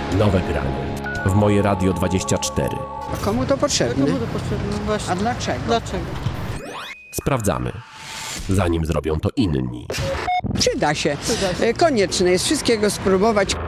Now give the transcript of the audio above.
Nowe granie w Moje Radio 24. A komu to potrzebne? Komu to potrzebne? Właśnie. A dlaczego? Dlaczego? Sprawdzamy, zanim zrobią to inni. Przyda się. Konieczne jest wszystkiego spróbować.